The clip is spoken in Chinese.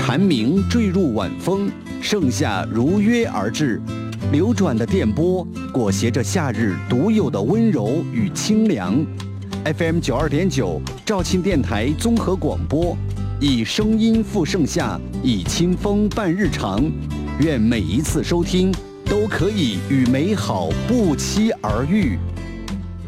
蝉鸣坠入晚风，盛夏如约而至。流转的电波裹挟着夏日独有的温柔与清凉。FM 92.9肇庆电台综合广播，以声音赴盛夏，以清风伴日常。愿每一次收听都可以与美好不期而遇。